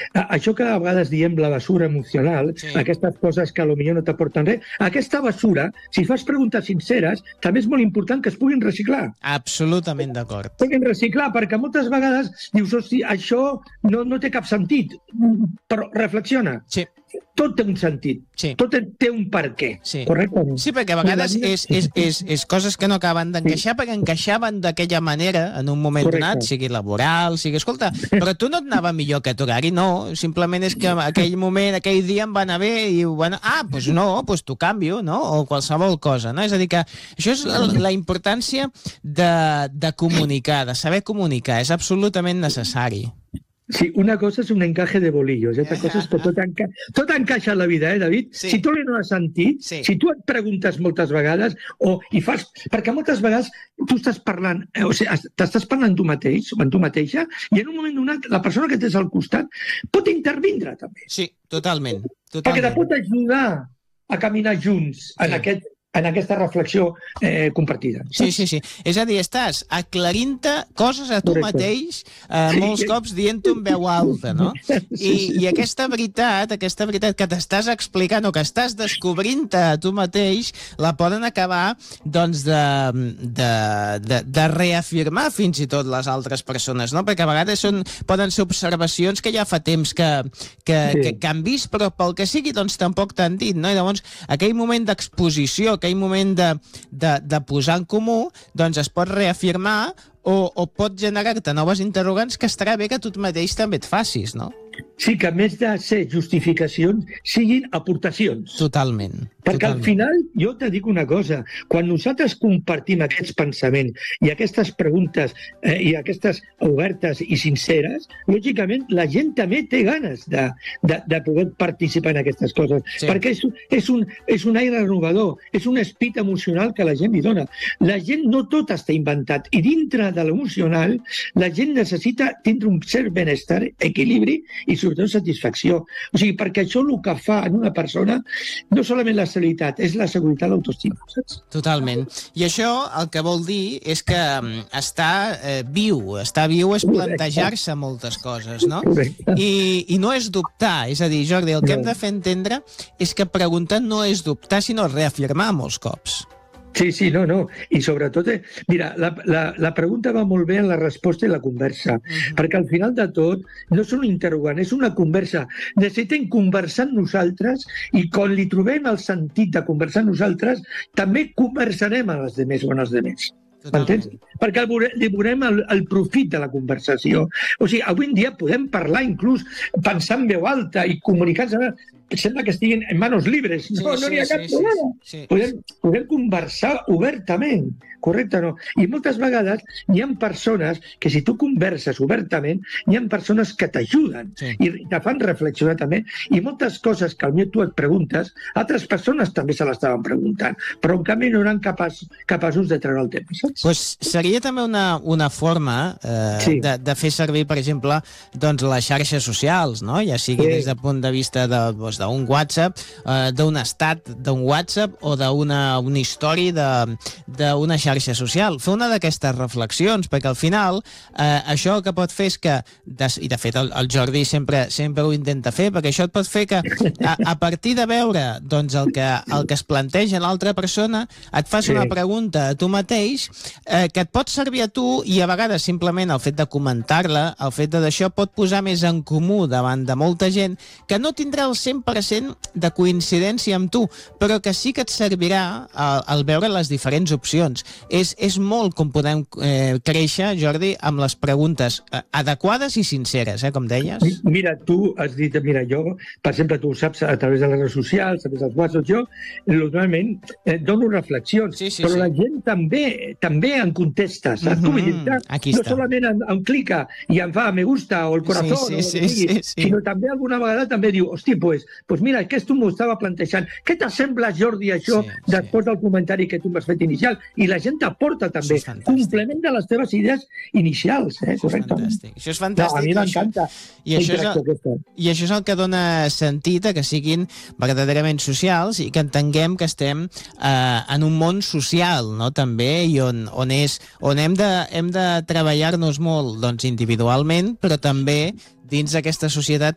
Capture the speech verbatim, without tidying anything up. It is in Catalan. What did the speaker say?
a- això que a vegades diem la basura emocional, Sí. aquestes coses que potser no t'aporten res, aquesta basura, si fas preguntes sinceres, també és molt important que es puguin reciclar. Absolutament d'acord. Puguin reciclar, perquè moltes vegades dius, hosti, això no, no té cap sentit, però reflexiona. Sí. Tot té un sentit, Sí. tot té un per què, Sí. correcte? Sí, perquè a vegades és, és, és, és coses que no acaben d'encaixar, perquè encaixaven d'aquella manera en un moment Correcte. donat, sigui laboral, sigui... Escolta, però tu no et anava millor aquest horari? No, simplement és que aquell moment, aquell dia em va anar bé i, bueno, ah, doncs no, doncs t'ho canvio, no? O qualsevol cosa, no? És a dir, que això és la, la importància de, de comunicar, de saber comunicar, és absolutament necessari. Sí, una cosa és un encaje de bolillos, i altra cosa és que tot, enca... tot encaixa en la vida, eh, David? Sí. Si tu li no has sentit, Sí. si tu et preguntes moltes vegades, o i fas... Perquè moltes vegades tu estàs parlant, eh, o sigui, t'estàs parlant tu mateix, o amb tu mateixa, i en un moment donat la persona que tens al costat pot intervindre, també. Sí, totalment. Perquè te totalment. pot ajudar a caminar junts en, Sí. aquest, en aquesta reflexió eh, compartida. Sí, sí, sí. És a dir, estàs aclarint-te coses a tu Correcte. mateix, eh, Sí. molts cops dient-ho en veu alta, no? I, I aquesta veritat, aquesta veritat que t'estàs explicant o que estàs descobrint-te a tu mateix, la poden acabar, doncs, de, de, de, de reafirmar fins i tot les altres persones, no? Perquè a vegades són, poden ser observacions que ja fa temps que, que, Sí. que, que han vist, però pel que sigui, doncs tampoc t'han dit, no? I llavors, aquell moment d'exposició, aquell moment de, de, de posar en comú, doncs es pot reafirmar o, o pot generar-te noves interrogants que estarà bé que tu mateix també et facis, no? Sí, que a més de ser justificacions, siguin aportacions. Totalment. Perquè al totalment. final, jo te dic una cosa, quan nosaltres compartim aquests pensaments i aquestes preguntes eh, i aquestes obertes i sinceres, lògicament la gent també té ganes de, de, de poder participar en aquestes coses, Sí. perquè és, és, un, és un aire renovador, és un espit emocional que la gent li dona. La gent no tot està inventat, i dintre de l'emocional la gent necessita tindre un cert benestar, equilibri i sobretot satisfacció. O sigui, perquè això el que fa en una persona no solament la serenitat, és la seguretat, l'autoestima, saps? Totalment. I això el que vol dir és que mm, està eh, viu, està viu és plantejar-se moltes coses, no? Correcte. I, I no és dubtar, és a dir, Jordi, el que No. hem de fer entendre és que preguntar no és dubtar, sinó reafirmar molts cops. Sí, sí, no, no. I sobretot, eh, mira, la, la, la pregunta va molt bé en la resposta i la conversa, Mhm. perquè al final de tot no és un interrogant, és una conversa. Necessitem conversar amb nosaltres i quan li trobem el sentit de conversar amb nosaltres, també conversarem amb els demés o amb els demés. M'entens? Perquè el veure- li veurem el, el profit de la conversació. O sigui, avui en dia podem parlar inclús pensar en veu alta i comunicar-se. Sembla que estiguin en manos libres. Sí, No, no sí, n'hi ha cap sí, sí, problema. sí, sí. Podem, podem conversar obertament, correcte o no? I moltes vegades hi ha persones que si tu converses obertament, hi ha persones que t'ajuden Sí. i te fan reflexionar també. I moltes coses que potser tu et preguntes, altres persones també se l'estaven preguntant, però en canvi no eren capaç, capaços de treure el temps, saps? Pues seria també una, una forma eh, Sí. de, de fer servir, per exemple, doncs, les xarxes socials, no? Ja sigui Sí. des del punt de vista de, doncs, d'un WhatsApp, eh, d'un estat d'un WhatsApp o d'una una història de- d'una xarxa social. Fer una d'aquestes reflexions, perquè al final eh, això el que pot fer és que, des, i de fet el, el Jordi sempre, sempre ho intenta fer, perquè això et pot fer que a, a partir de veure doncs, el, que, el que es planteja l'altra persona, et fas Sí. una pregunta a tu mateix eh, que et pot servir a tu i a vegades simplement el fet de comentar-la, el fet de d'això pot posar més en comú davant de molta gent que no tindrà el cent per cent de coincidència amb tu, però que sí que et servirà al, al veure les diferents opcions. És, és molt com podem eh, créixer, Jordi, amb les preguntes eh, adequades i sinceres, eh, com deies. Mira, tu has dit, mira, jo, per exemple, tu ho saps a través de les redes socials, a través dels WhatsApp, jo normalment eh, dono reflexions, Sí, sí, però sí. la gent també també en contesta, saps? Mhm, Vull dir que aquí no està. solament en, en clica i em fa me gusta o el corazón, Sí, sí, o el sí, que sigui, sí, sí. sinó també alguna vegada també diu, hosti, pues, pues mira, aquest m'ho estava plantejant. Què t'assembla, Jordi, això, Sí, sí. després del comentari que tu m'has fet inicial? I la gent t'aporta també és fantàstic. complement de les teves idees inicials, eh? Això és Correcte. fantàstic. Això és No, fantàstic. a mi i això- m'encanta. I això, és interacció el, aquesta. I això és el que dona sentit a que siguin verdaderament socials i que entenguem que estem eh, en un món social, no? També, i on, on, és, on hem de, hem de treballar-nos molt doncs, individualment, però també dins d'aquesta societat